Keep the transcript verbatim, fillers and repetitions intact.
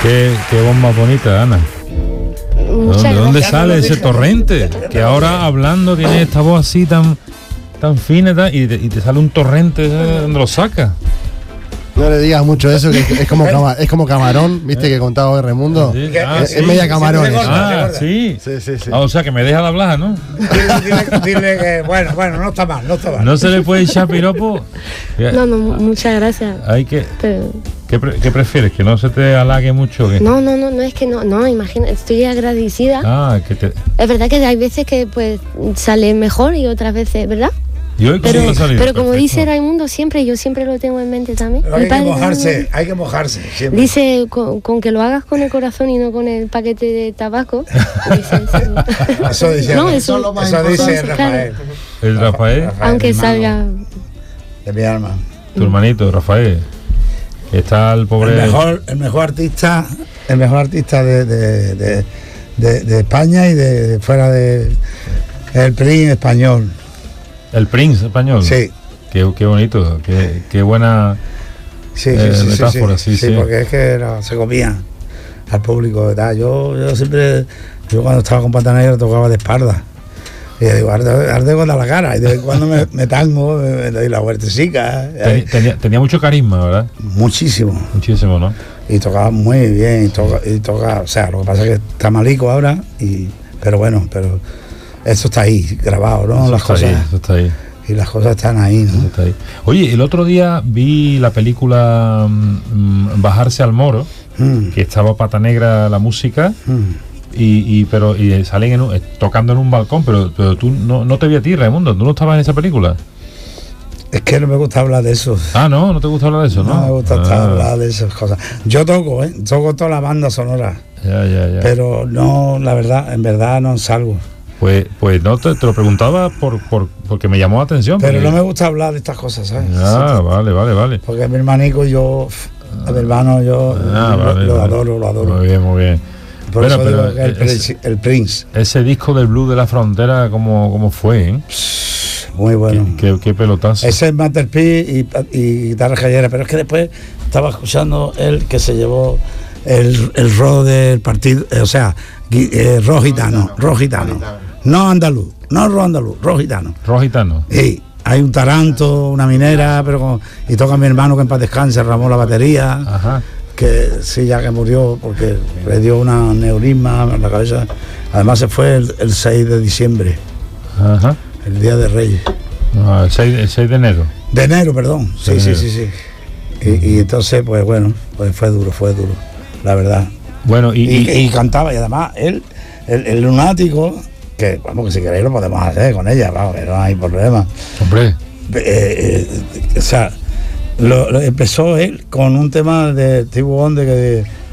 Qué, qué voz más bonita, Ana. ¿De dónde sale ese torrente? Que ahora hablando tiene esta voz así tan tan fina tan, y, te, y te sale un torrente, ¿de dónde lo saca? No le digas mucho eso, que es como, cama, es como Camarón, ¿viste que contaba hoy Raimundo? Sí, ah, es, sí, es media Camarón. Sí, ah, sí. Sí, sí, sí. Ah, o sea, que me deja de hablar, ¿no? Dile, dile, dile que, bueno, bueno, no está mal, no está mal. No se le puede echar piropo. No, no, muchas gracias. Hay que... Pero... ¿Qué, pre, ¿Qué prefieres? ¿Que no se te halague mucho? ¿Qué? No, no, no, no es que no, no, imagina, estoy agradecida. Ah, que te... Es verdad que hay veces que pues sale mejor y otras veces, ¿verdad? Y hoy pero, pero como perfecto. Dice Raimundo siempre, yo siempre lo tengo en mente también. Pero hay que mojarse, hay que mojarse siempre. Dice, con, con que lo hagas con el corazón y no con el paquete de tabaco. Dice, eso, eso dice, no, eso, eso, eso dice Rafael. Claro. El Rafael. Rafael Aunque hermano, salga... de mi alma. Tu hermanito, Rafael. Está el pobre... El mejor, el mejor artista, el mejor artista de, de, de, de, de España y de, de fuera de... El Prince español. El Prince español. Sí. Qué, qué bonito, qué, qué buena sí, sí, eh, sí, metáfora, sí, sí, sí, sí. sí, porque es que no, se comía al público. ¿Verdad? Yo, yo siempre, yo cuando estaba con Pata Negra tocaba de espalda. Y yo digo, arde con la cara. Y de cuando me, me tango, me, me doy la vueltecica. Ten, tenía, tenía mucho carisma, ¿verdad? Muchísimo. Muchísimo, ¿no? Y tocaba muy bien. Y toca, y toca, o sea, lo que pasa es que está malico ahora, y, pero bueno, pero eso está ahí, grabado, ¿no? Eso las está cosas. Ahí, eso está ahí. Y las cosas están ahí, ¿no? Está ahí. Oye, el otro día vi la película mmm, Bajarse al Moro, mm. que estaba Pata Negra la música, mm. y, y pero y salen en un, tocando en un balcón, pero, pero tú no, no te vi a ti, Raimundo, ¿tú no estabas en esa película? Es que no me gusta hablar de eso. Ah, no, no te gusta hablar de eso, ¿no? No me gusta ah. hablar de esas cosas. Yo toco, ¿eh? Toco toda la banda sonora. Ya, ya, ya. Pero no, la verdad, en verdad no salgo. Pues, pues no, te, te lo preguntaba por, por, porque me llamó la atención. Pero porque... no me gusta hablar de estas cosas, ¿sabes? Ah, sí, vale, vale, vale. Porque mi hermanico, yo, a mi hermano, yo ah, lo, vale, lo vale. adoro, lo adoro. Muy bien, muy bien. Por bueno, eso pero digo que el, ese, el Prince. Ese disco del Blues de la Frontera, ¿cómo, cómo fue? ¿eh? Muy bueno. Qué, qué, qué pelotazo. Ese es Masterpiece y, y guitarra callera, pero es que después estaba escuchando él que se llevó el, el rock del partido, eh, o sea, eh, rock gitano, rock gitano. No andaluz, no rock andaluz, rock gitano. Rock gitano. Sí, hay un taranto, una minera, pero con, y toca mi hermano que en paz descanse, Ramón la batería. Ajá. Que sí, ya que murió porque le dio una neurisma en la cabeza. Además se fue el, el seis de diciembre. Ajá. El día de Reyes. Ah, el, seis, el seis de enero. De enero, perdón. Sí, de sí, enero. sí, sí. Y, uh-huh. y entonces, pues bueno, pues fue duro, fue duro, la verdad. Bueno, y, y, y, y cantaba, y además él, el, el lunático, que vamos, que si queréis lo podemos hacer con ella, vamos, que no hay problema. Hombre. Eh, eh, o sea, lo, lo empezó él con un tema de Stevie Wonder que